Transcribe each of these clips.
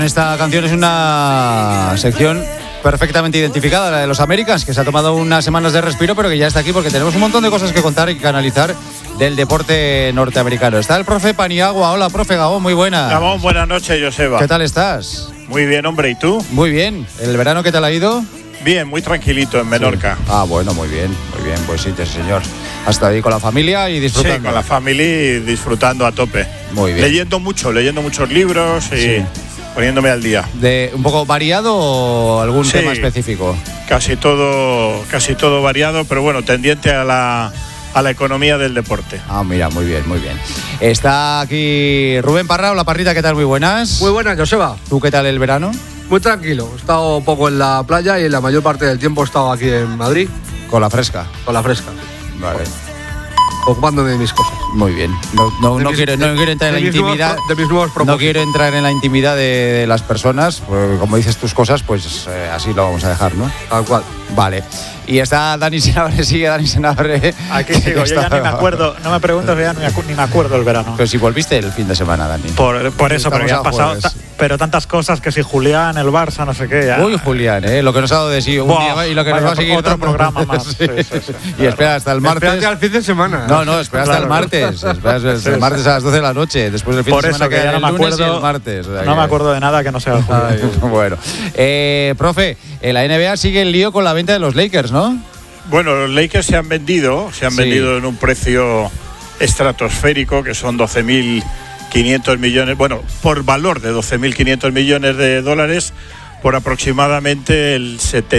Esta canción es una sección perfectamente identificada, la de los Americans, que se ha tomado unas semanas de respiro, pero que ya está aquí porque tenemos un montón de cosas que contar y que analizar del deporte norteamericano. Está el profe Paniagua. Hola, profe Gabón, muy buena. Gabón, buenas noches, Joseba. ¿Qué tal estás? Muy bien, hombre, ¿y tú? Muy bien. ¿El verano qué tal ha ido? Bien, muy tranquilito en Menorca. Sí. Ah, bueno, muy bien, pues sí, señor. Hasta ahí con la familia y disfrutando. Sí, con la familia y disfrutando a tope. Muy bien. Leyendo muchos libros y poniéndome al día. ¿De un poco variado o algún tema específico? Casi todo variado, pero bueno, tendiente a la economía del deporte. Ah, mira, muy bien. Está aquí Rubén Parra. Hola, Parrita, ¿qué tal? Muy buenas. Muy buenas, Joseba. ¿Tú qué tal el verano? Muy tranquilo. He estado un poco en la playa y la mayor parte del tiempo he estado aquí en Madrid. Con la fresca. Con la fresca. Vale. Ocupándome de mis cosas. Muy bien. No quiero entrar en la intimidad. De mis nuevos propósitos. No quiero entrar en la intimidad de las personas. Pues, como dices tus cosas, pues así lo vamos a dejar, ¿no? Tal cual. Vale. Y está Dani Senabre, sigue Dani Senabre. Aquí sigo, yo ya ni me acuerdo, no me preguntes, ya ni me acuerdo el verano. Pero si volviste el fin de semana, Dani. Por eso, porque han pasado pero tantas cosas, que si Julián, el Barça, no sé qué. Ya. Uy, Julián, lo que nos ha dado de sí un día y lo que nos va a seguir otro programa más. Sí. Y espera hasta el martes. Espérate al fin de semana. No, espera hasta el martes. Espera el martes a las 12 de la noche. Después del fin de semana que ya no me acuerdo, el martes. O sea, no me acuerdo de nada que no sea el Julián. Bueno, profe, la NBA sigue el lío con la venta de los Lakers, ¿no? Bueno, los Lakers se han vendido en un precio estratosférico, que son 12.500 millones, bueno, por valor de 12.500 millones de dólares, por aproximadamente el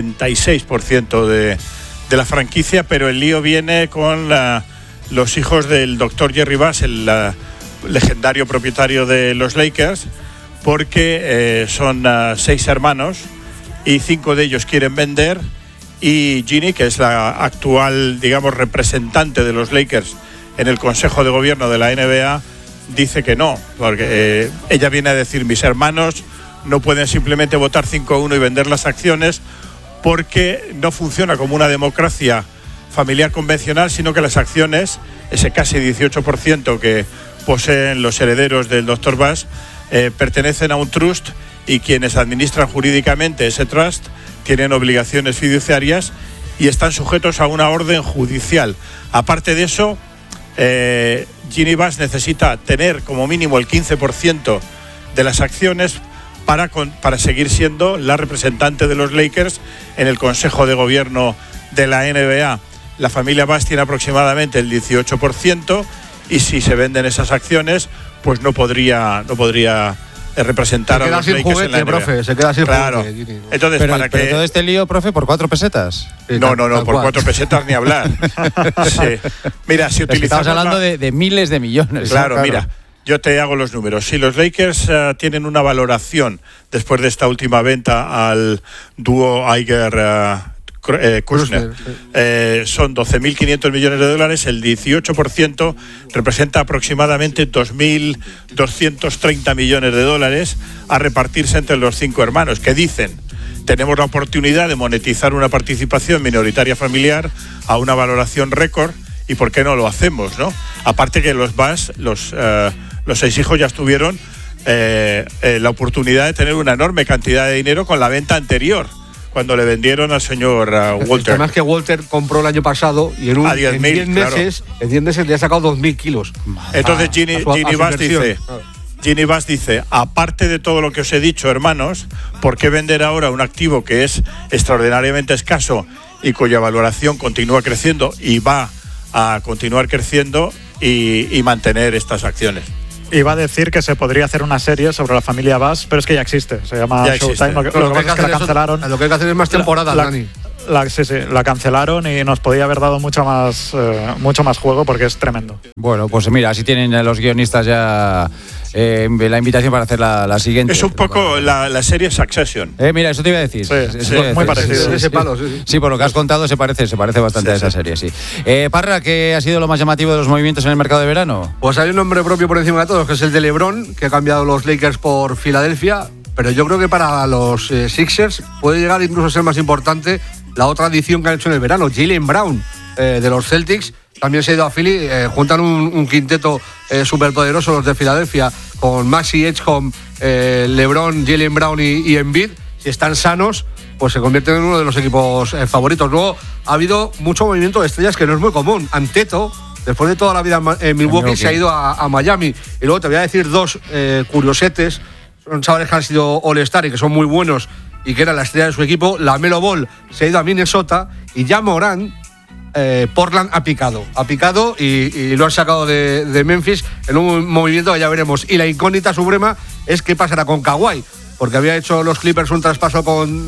76% de la franquicia, pero el lío viene con los hijos del doctor Jerry Buss, el legendario propietario de los Lakers, porque son 6 hermanos y 5 de ellos quieren vender. Y Ginny, que es la actual, digamos, representante de los Lakers en el Consejo de Gobierno de la NBA, dice que no, porque ella viene a decir: mis hermanos no pueden simplemente votar 5-1 y vender las acciones, porque no funciona como una democracia familiar convencional, sino que las acciones, ese casi 18% que poseen los herederos del Dr. Buss, pertenecen a un trust, y quienes administran jurídicamente ese trust tienen obligaciones fiduciarias y están sujetos a una orden judicial. Aparte de eso, Ginny Buss necesita tener como mínimo el 15% de las acciones para seguir siendo la representante de los Lakers en el Consejo de Gobierno de la NBA. La familia Buss tiene aproximadamente el 18%, y si se venden esas acciones, pues no podría representar a los Lakers en la NBA. Profe, se queda sin juguete. Entonces, pero todo este lío, profe, por 4 pesetas. Sí, no, por 4 pesetas ni hablar. Sí. Mira, si utilizamos... Estamos hablando de miles de millones. Claro, mira, yo te hago los números. Si los Lakers tienen una valoración después de esta última venta al dúo Iger Kushner, son 12.500 millones de dólares, el 18% representa aproximadamente 2.230 millones de dólares a repartirse entre los 5 hermanos, que dicen: tenemos la oportunidad de monetizar una participación minoritaria familiar a una valoración récord, y ¿por qué no lo hacemos, no? Aparte que los Buss, los 6 hijos ya tuvieron la oportunidad de tener una enorme cantidad de dinero con la venta anterior, cuando le vendieron al señor Walter. Además que Walter compró el año pasado y en 10 meses le ha sacado 2.000 kilos. Entonces Ginny Buss dice, aparte de todo lo que os he dicho, hermanos, ¿por qué vender ahora un activo que es extraordinariamente escaso y cuya valoración continúa creciendo y va a continuar creciendo, y mantener estas acciones? Iba a decir que se podría hacer una serie sobre la familia Buss, pero es que ya existe. Se llama Showtime. Lo que pasa es que la cancelaron. Lo que hay que hacer es más temporadas, Dani. La cancelaron y nos podía haber dado mucho más juego, porque es tremendo. Bueno, pues mira, así tienen los guionistas ya la invitación para hacer la siguiente. Es un poco la serie Succession. Mira, eso te iba a decir. Sí, muy parecido. Sí, por lo que has contado se parece bastante a esa serie, sí. Parra, ¿qué ha sido lo más llamativo de los movimientos en el mercado de verano? Pues hay un nombre propio por encima de todos, que es el de LeBron, que ha cambiado los Lakers por Filadelfia, pero yo creo que para los Sixers puede llegar incluso a ser más importante la otra adición que han hecho en el verano, Jaylen Brown, de los Celtics, también se ha ido a Philly. Juntan un quinteto superpoderoso los de Filadelfia con Maxey Edgecombe, LeBron, Jaylen Brown y Embiid. Si están sanos, pues se convierten en uno de los equipos favoritos. Luego ha habido mucho movimiento de estrellas que no es muy común. Antetokounmpo, después de toda la vida en Milwaukee, se ha ido a Miami. Y luego te voy a decir dos curiosetes. Son chavales que han sido All-Star y que son muy buenos y que eran la estrella de su equipo. LaMelo Ball se ha ido a Minnesota y Ja Morant, Portland ha picado y lo han sacado de Memphis en un movimiento que ya veremos. Y la incógnita suprema es qué pasará con Kawhi, porque había hecho los Clippers un traspaso con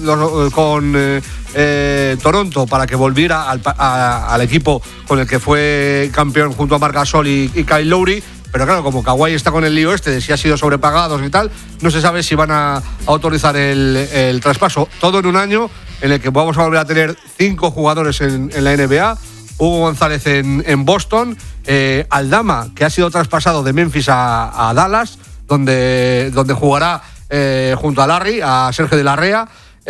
Toronto para que volviera al equipo con el que fue campeón junto a Marc Gasol y Kyle Lowry. Pero claro, como Kawhi está con el lío de si ha sido sobrepagados y tal, no se sabe si van a autorizar el traspaso. Todo en un año en el que vamos a volver a tener 5 jugadores en la NBA. Hugo González en Boston, Aldama, que ha sido traspasado de Memphis a Dallas, donde jugará junto a Sergio de la Rea.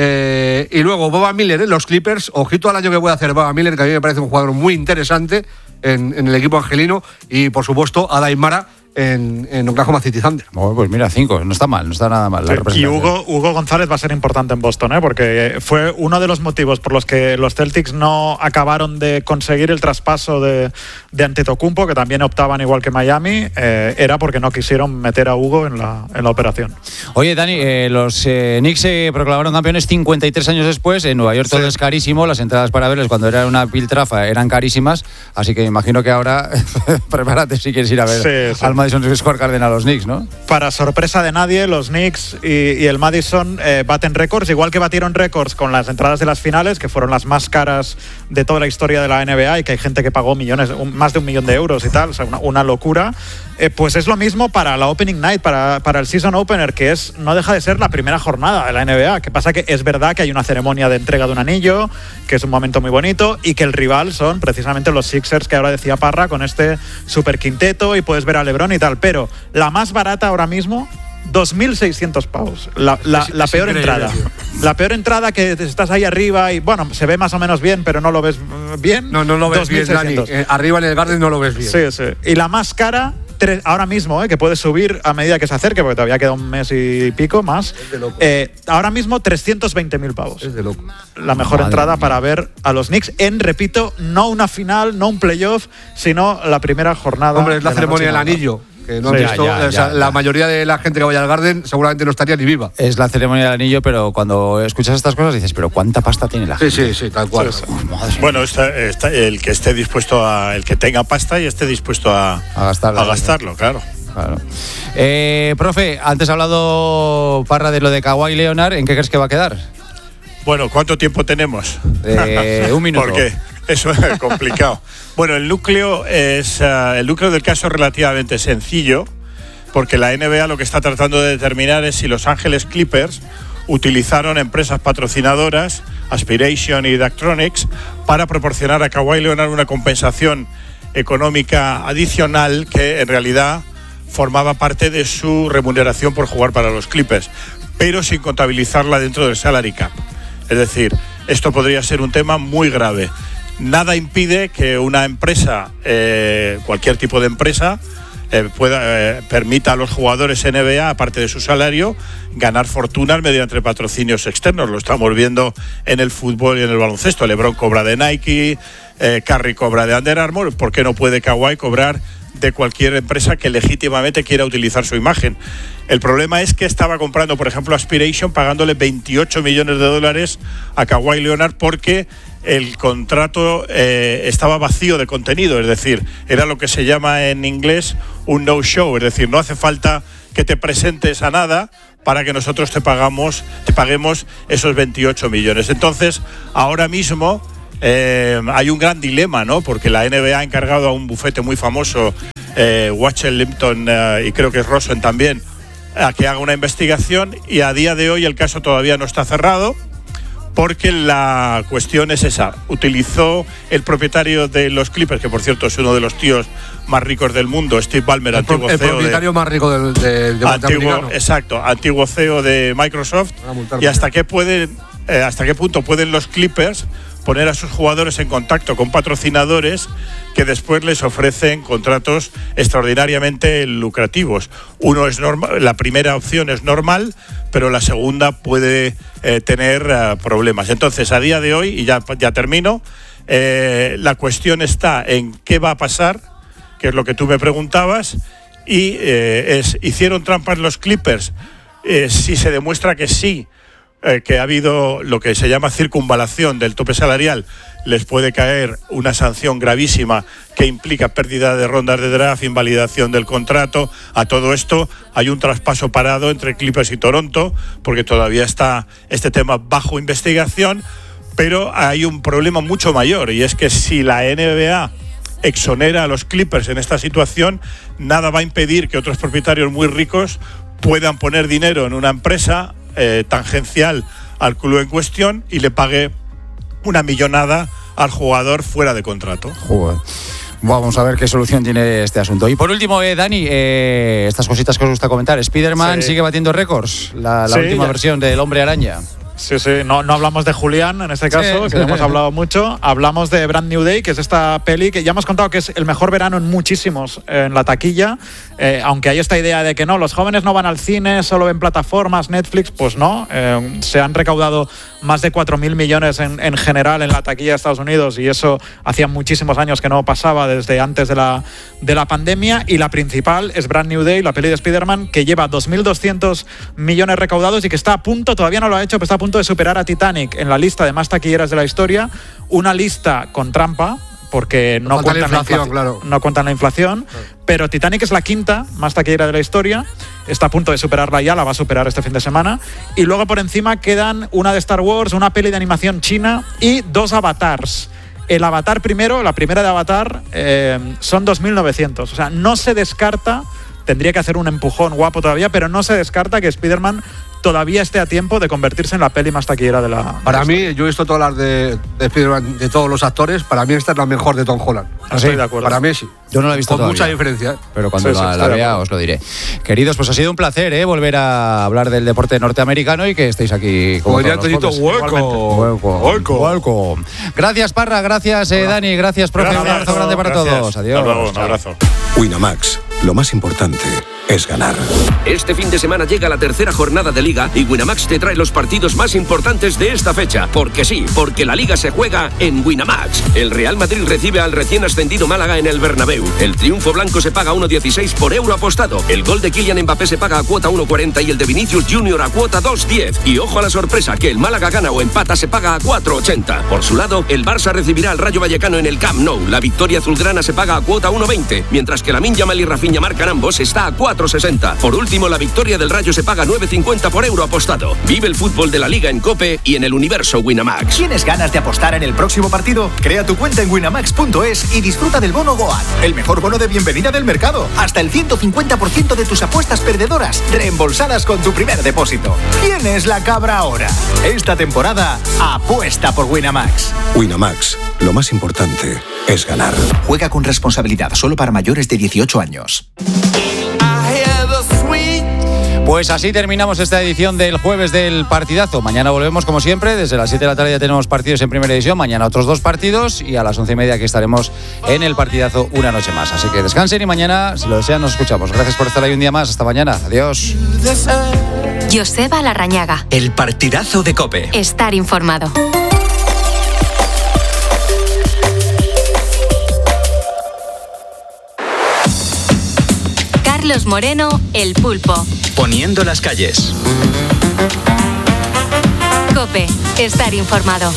Y luego Boba Miller en los Clippers. Ojito al año que puede hacer Boba Miller, que a mí me parece un jugador muy interesante en el equipo angelino. Y por supuesto a Daimara en Oklahoma City Thunder. Bueno, pues mira, 5, no está mal, no está nada mal. Sí, y Hugo González va a ser importante en Boston, porque fue uno de los motivos por los que los Celtics no acabaron de conseguir el traspaso de Antetokounmpo, que también optaban igual que Miami, era porque no quisieron meter a Hugo en la operación. Oye, Dani, los Knicks se proclamaron campeones 53 años después. En Nueva York todo es carísimo, las entradas para verles cuando era una piltrafa eran carísimas, así que me imagino que ahora prepárate si quieres ir a ver al Madison Square Garden a los Knicks, ¿no? Para sorpresa de nadie, los Knicks y el Madison baten récords, igual que batieron récords con las entradas de las finales, que fueron las más caras de toda la historia de la NBA y que hay gente que pagó millones, más de $1 millón y tal, o sea, una locura. Pues es lo mismo para la Opening Night, para el Season Opener, que no deja de ser la primera jornada de la NBA. Que pasa que es verdad que hay una ceremonia de entrega de un anillo, que es un momento muy bonito, y que el rival son precisamente los Sixers, que ahora decía Parra, con este super quinteto, y puedes ver a LeBron y tal. Pero la más barata ahora mismo, 2.600 pavos. La peor entrada. La peor entrada, que estás ahí arriba y, bueno, se ve más o menos bien, pero no lo ves bien. No lo ves bien, Dani. Arriba en el Garden no lo ves bien. Sí. Y la más cara, ahora mismo, que puede subir a medida que se acerque, porque todavía queda un mes y pico más. Es de loco. Ahora mismo 320.000 pavos. Es de loco. La mejor entrada para ver a los Knicks repito, no una final, no un playoff, sino la primera jornada. Hombre, es la ceremonia del anillo. Que no han visto, la mayoría de la gente que vaya al Garden seguramente no estaría ni viva. Es la ceremonia del anillo, pero cuando escuchas estas cosas dices, pero ¿cuánta pasta tiene la gente? Sí, tal cual. Bueno, el que esté dispuesto el que tenga pasta y esté dispuesto a gastarlo, claro. Profe, antes ha hablado Parra de lo de Kawhi Leonard, ¿en qué crees que va a quedar? Bueno, ¿cuánto tiempo tenemos? 1 minuto. ¿Por qué? Eso es complicado. Bueno, el núcleo del caso es relativamente sencillo, porque la NBA lo que está tratando de determinar es si Los Ángeles Clippers utilizaron empresas patrocinadoras, Aspiration y Daktronics, para proporcionar a Kawhi Leonard una compensación económica adicional que en realidad formaba parte de su remuneración por jugar para los Clippers, pero sin contabilizarla dentro del salary cap. Es decir, esto podría ser un tema muy grave. Nada impide que una empresa, cualquier tipo de empresa, permita a los jugadores NBA, aparte de su salario, ganar fortunas mediante patrocinios externos. Lo estamos viendo en el fútbol y en el baloncesto. LeBron cobra de Nike, Curry cobra de Under Armour. ¿Por qué no puede Kawhi cobrar de cualquier empresa que legítimamente quiera utilizar su imagen? El problema es que estaba comprando, por ejemplo, Aspiration, pagándole $28 millones a Kawhi Leonard, porque el contrato estaba vacío de contenido, es decir, era lo que se llama en inglés un no-show, es decir, no hace falta que te presentes a nada para que nosotros te paguemos esos 28 millones. Entonces, ahora mismo hay un gran dilema, ¿no? Porque la NBA ha encargado a un bufete muy famoso, Watchell Limpton y creo que es Rosen también, a que haga una investigación, y a día de hoy el caso todavía no está cerrado, porque la cuestión es esa. Utilizó el propietario de los Clippers, que por cierto es uno de los tíos más ricos del mundo, Steve Ballmer, antiguo CEO, el propietario más rico del antiguo CEO de Microsoft. Y hasta qué punto pueden los Clippers poner a sus jugadores en contacto con patrocinadores que después les ofrecen contratos extraordinariamente lucrativos. Uno es normal, la primera opción es normal, pero la segunda puede tener problemas. Entonces, a día de hoy, y ya termino, la cuestión está en qué va a pasar, que es lo que tú me preguntabas, y ¿hicieron trampas los Clippers? Si se demuestra que sí, que ha habido lo que se llama circunvalación del tope salarial, les puede caer una sanción gravísima que implica pérdida de rondas de draft, invalidación del contrato. A todo esto hay un traspaso parado entre Clippers y Toronto, porque todavía está este tema bajo investigación, pero hay un problema mucho mayor, y es que si la NBA exonera a los Clippers en esta situación, nada va a impedir que otros propietarios muy ricos puedan poner dinero en una empresa tangencial al club en cuestión y le pague una millonada al jugador fuera de contrato. Joder. Vamos a ver qué solución tiene este asunto. Y por último, Dani, estas cositas que os gusta comentar. Spider-Man sigue batiendo récords, la última versión del Hombre Araña. Sí, no hablamos de Julián en este caso, que hemos hablado mucho. Hablamos de Brand New Day, que es esta peli que ya hemos contado que es el mejor verano en muchísimos en la taquilla. Aunque hay esta idea de que no, los jóvenes no van al cine, solo ven plataformas, Netflix, pues no. Se han recaudado más de 4.000 millones en general en la taquilla de Estados Unidos, y eso hacía muchísimos años que no pasaba, desde antes de la pandemia. Y la principal es Brand New Day, la peli de Spider-Man, que lleva 2.200 millones recaudados y que está a punto, todavía no lo ha hecho, pero está a punto de superar a Titanic en la lista de más taquilleras de la historia. Una lista con trampa, porque no cuentan la inflación, claro. No cuentan la inflación, pero Titanic es la quinta más taquillera de la historia, está a punto de superarla ya, la va a superar este fin de semana. Y luego por encima quedan una de Star Wars, una peli de animación china y 2 Avatars. El Avatar primero, la primera de Avatar, son 2.900. O sea, no se descarta, tendría que hacer un empujón guapo todavía, pero no se descarta que Spider-Man todavía esté a tiempo de convertirse en la peli más taquillera de la... Para mí, yo he visto todas las de Spider-Man, de todos los actores, para mí esta es la mejor de Tom Holland. Estoy de acuerdo. Para mí sí. Yo no la he visto con todavía, mucha diferencia. Pero cuando la vea os lo diré. Queridos, pues ha sido un placer volver a hablar del deporte norteamericano y que estéis aquí como hueco. Gracias, Parra, gracias, Dani, gracias, profe. Un abrazo grande para todos. Adiós. Un abrazo. Winamax, lo más importante es ganar. Este fin de semana llega la tercera jornada de Liga y Winamax te trae los partidos más importantes de esta fecha. Porque sí, porque la Liga se juega en Winamax. El Real Madrid recibe al recién ascendido Málaga en el Bernabéu. El triunfo blanco se paga a 1,16 por euro apostado. El gol de Kylian Mbappé se paga a cuota 1,40 y el de Vinicius Junior a cuota 2,10. Y ojo a la sorpresa, que el Málaga gana o empata se paga a 4,80. Por su lado, el Barça recibirá al Rayo Vallecano en el Camp Nou. La victoria azulgrana se paga a cuota 1,20, mientras que Lamine Yamal y Rafinha marcan ambos, está a 4,60. Por último, la victoria del Rayo se paga 9,50 por euro apostado. Vive el fútbol de la Liga en COPE y en el universo Winamax. ¿Tienes ganas de apostar en el próximo partido? Crea tu cuenta en winamax.es y disfruta del bono Goat, el mejor bono de bienvenida del mercado. Hasta el 150% de tus apuestas perdedoras reembolsadas con tu primer depósito. ¿Quién es la cabra ahora? Esta temporada, apuesta por Winamax. Winamax, lo más importante es ganar. Juega con responsabilidad, solo para mayores de 18 años. Pues así terminamos esta edición del jueves del partidazo. Mañana volvemos como siempre, desde las 7 de la tarde ya tenemos partidos en primera división, mañana otros 2 partidos y a las 11:30 aquí estaremos en el partidazo una noche más. Así que descansen y mañana, si lo desean, nos escuchamos. Gracias por estar ahí un día más, hasta mañana, adiós. Joseba Larrañaga. El partidazo de COPE. Estar informado. Carlos Moreno, El Pulpo. Poniendo las calles. COPE. Estar informado.